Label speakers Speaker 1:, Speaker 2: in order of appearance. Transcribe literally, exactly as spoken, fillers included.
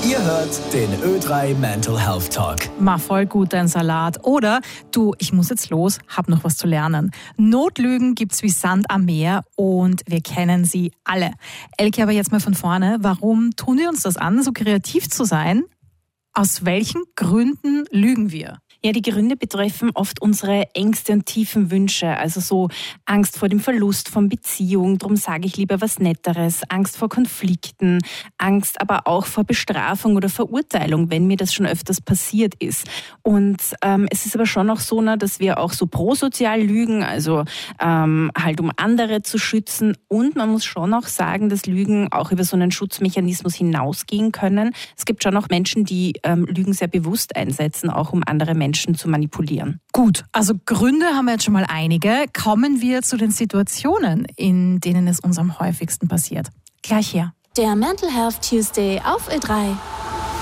Speaker 1: Ihr hört den Ö drei Mental Health Talk.
Speaker 2: Mach voll gut dein Salat. Oder du, ich muss jetzt los, hab noch was zu lernen. Notlügen gibt's wie Sand am Meer und wir kennen sie alle. Elke, aber jetzt mal von vorne. Warum tun wir uns das an, so kreativ zu sein? Aus welchen Gründen lügen wir?
Speaker 3: Ja, die Gründe betreffen oft unsere Ängste und tiefen Wünsche, also so Angst vor dem Verlust von Beziehung, darum sage ich lieber was Netteres, Angst vor Konflikten, Angst aber auch vor Bestrafung oder Verurteilung, wenn mir das schon öfters passiert ist. Und ähm, es ist aber schon auch so, ne, dass wir auch so prosozial lügen, also ähm, halt um andere zu schützen, und man muss schon auch sagen, dass Lügen auch über so einen Schutzmechanismus hinausgehen können. Es gibt schon auch Menschen, die ähm, Lügen sehr bewusst einsetzen, auch um andere Menschen zu manipulieren.
Speaker 2: Gut, also Gründe haben wir jetzt schon mal einige. Kommen wir zu den Situationen, in denen es uns am häufigsten passiert. Gleich her.
Speaker 4: Der Mental Health Tuesday auf Ö drei.